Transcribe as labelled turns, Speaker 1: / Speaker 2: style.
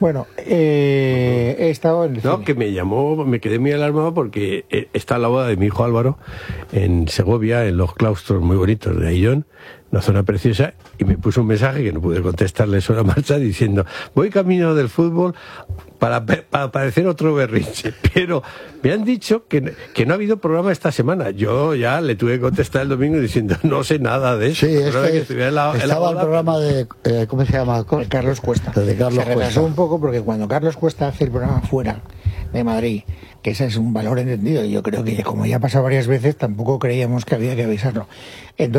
Speaker 1: Bueno, he estado en el cine.
Speaker 2: Que me llamó, me quedé muy alarmado porque está la boda de mi hijo Álvaro en Segovia, en los claustros muy bonitos de Ayllón, una zona preciosa, y me puso un mensaje que no pude contestarle sobre la marcha diciendo: voy camino del fútbol para parecer otro berrinche, pero me han dicho que no ha habido programa esta semana. Yo ya le tuve que contestar el domingo diciendo: no sé nada de eso.
Speaker 3: Sí, estaba el programa de ¿cómo se llama?
Speaker 1: De Carlos Cuesta.
Speaker 3: De Carlos
Speaker 1: se retrasó
Speaker 3: Cuesta.
Speaker 1: un poco porque cuando Carlos Cuesta hace el programa fuera de Madrid, que ese es un valor entendido, y yo creo que como ya ha pasado varias veces, tampoco creíamos que había que avisarlo. Entonces,